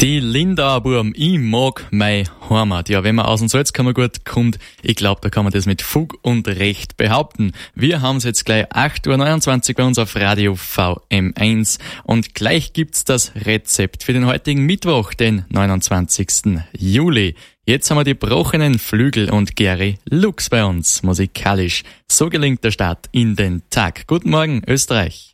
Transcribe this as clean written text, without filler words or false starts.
Die Linda Burm, ich mag meine Heimat. Ja, wenn man aus dem Salzkammergut kommt, ich glaube, da kann man das mit Fug und Recht behaupten. Wir haben es jetzt gleich 8.29 Uhr bei uns auf Radio VM1 und gleich gibt's das Rezept für den heutigen Mittwoch, den 29. Juli. Jetzt haben wir die Brochenen Flügel und Gary Lux bei uns, musikalisch. So gelingt der Start in den Tag. Guten Morgen, Österreich.